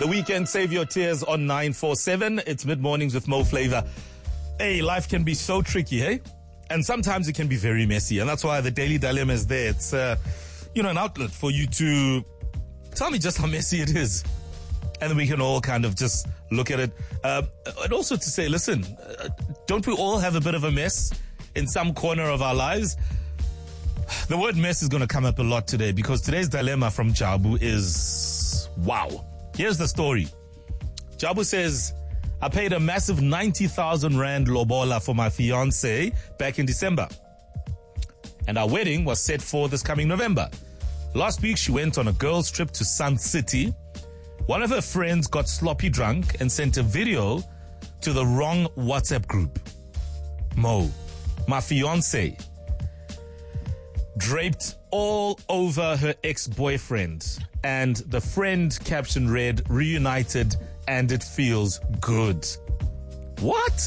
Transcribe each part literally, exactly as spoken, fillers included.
The Weekend, Save Your Tears on nine four seven. It's mid-mornings with Mo Flavor. Hey, life can be so tricky, hey? And sometimes it can be very messy. And that's why the Daily Dilemma is there. It's, uh, you know, an outlet for you to tell me just how messy it is. And then we can all kind of just look at it. Uh, and also to say, listen, uh, don't we all have a bit of a mess in some corner of our lives? The word mess is going to come up a lot today because today's dilemma from Jabu is, wow. Here's the story. Jabu says, I paid a massive ninety thousand rand lobola for my fiance back in December. And our wedding was set for this coming November. Last week, she went on a girls' trip to Sun City. One of her friends got sloppy drunk and sent a video to the wrong WhatsApp group. Mo, my fiance, draped all over her ex-boyfriend. And the friend caption read, reunited and it feels good. What?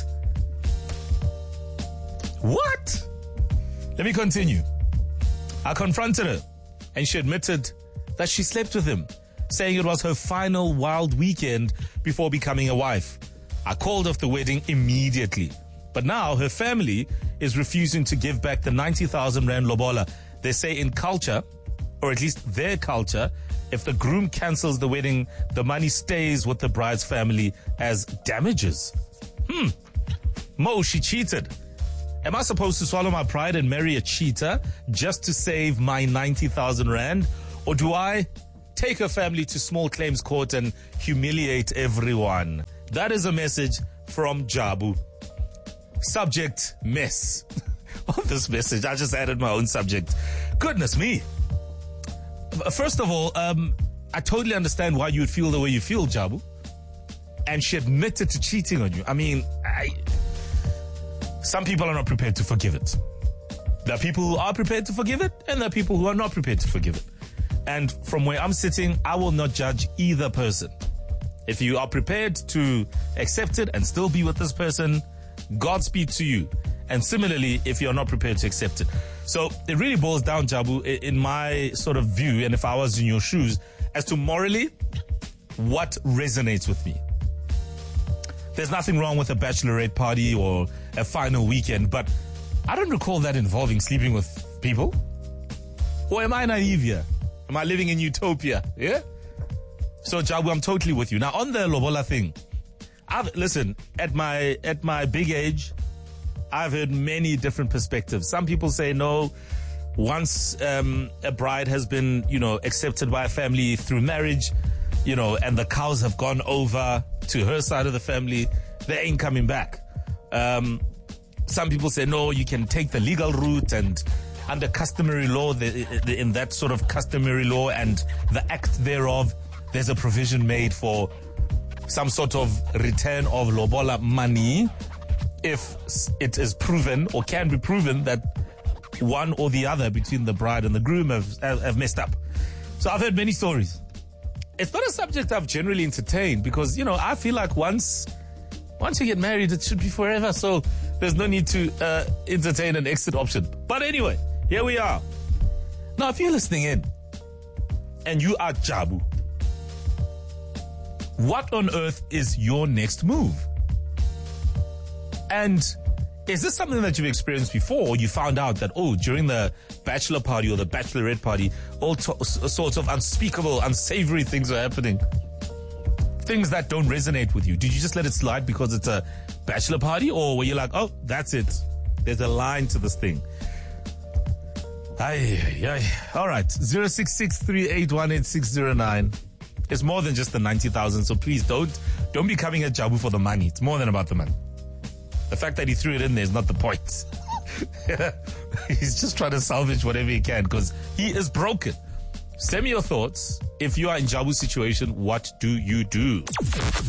What? Let me continue. I confronted her and she admitted that she slept with him, saying it was her final wild weekend before becoming a wife. I called off the wedding immediately. But now her family is refusing to give back the ninety thousand rand lobola. They say in culture, or at least their culture, if the groom cancels the wedding, the money stays with the bride's family as damages. Hmm. Mo, she cheated. Am I supposed to swallow my pride and marry a cheater just to save my ninety thousand rand? Or do I take her family to small claims court and humiliate everyone? That is a message from Jabu. Subject, mess. On this message, I just added my own subject. Goodness me. First of all, um, I totally understand why you would feel the way you feel, Jabu. And she admitted to cheating on you. I mean, I, some people are not prepared to forgive it. There are people who are prepared to forgive it, and there are people who are not prepared to forgive it. And from where I'm sitting, I will not judge either person. If you are prepared to accept it and still be with this person, Godspeed to you. And similarly, if you're not prepared to accept it. So it really boils down, Jabu, in my sort of view, and if I was in your shoes, as to morally, what resonates with me. There's nothing wrong with a bachelorette party or a final weekend, but I don't recall that involving sleeping with people. Or am I naive here? Am I living in utopia? Yeah? So, Jabu, I'm totally with you. Now, on the lobola thing, I've, listen, at my at my big age, I've heard many different perspectives. Some people say, no, once um, a bride has been, you know, accepted by a family through marriage, you know, and the cows have gone over to her side of the family, they ain't coming back. Um, some people say, no, you can take the legal route, and under customary law, the, the, in that sort of customary law and the act thereof, there's a provision made for some sort of return of lobola money if it is proven or can be proven that one or the other between the bride and the groom have, have messed up. So I've heard many stories. It's not a subject I've generally entertained because, you know, I feel like once once you get married, it should be forever. So there's no need to uh, entertain an exit option. But anyway, here we are. Now, if you're listening in and you are Jabu, what on earth is your next move? And is this something that you've experienced before, or you found out that, oh, during the bachelor party or the bachelorette party, all to- sorts of unspeakable, unsavory things are happening? Things that don't resonate with you. Did you just let it slide because it's a bachelor party? Or were you like, oh, that's it. There's a line to this thing. Aye, aye, aye. All right. zero six six three eight one eight six zero nine. It's more than just the ninety thousand. So please don't, don't be coming at Jabu for the money. It's more than about the money. The fact that he threw it in there is not the point. He's just trying to salvage whatever he can because he is broken. Send me your thoughts. If you are in Jabu's situation, what do you do?